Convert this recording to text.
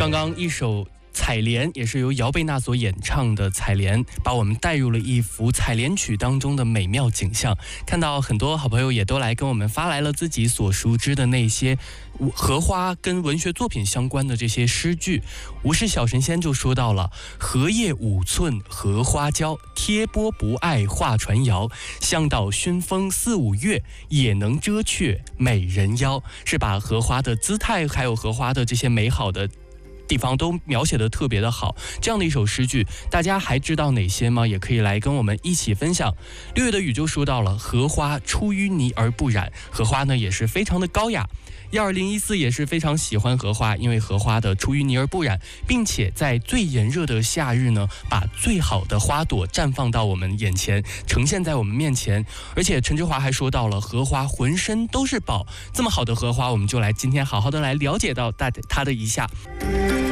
刚刚一首采莲也是由姚贝娜所演唱的采莲，把我们带入了一幅采莲曲当中的美妙景象。看到很多好朋友也都来跟我们发来了自己所熟知的那些荷花跟文学作品相关的这些诗句。无事小神仙就说到了：荷叶5寸荷花娇，贴波不爱画船摇，香岛熏风4、5月，也能遮却美人腰。是把荷花的姿态还有荷花的这些美好的地方都描写得特别的好。这样的一首诗句，大家还知道哪些吗？也可以来跟我们一起分享。6月的雨就说到了：荷花出淤泥而不染。荷花呢也是非常的高雅。12014也是非常喜欢荷花，因为荷花的出淤泥而不染，并且在最炎热的夏日呢，把最好的花朵绽放到我们眼前，呈现在我们面前。而且陈志华还说到了，荷花浑身都是宝。这么好的荷花，我们就来今天好好的来了解到它的一下。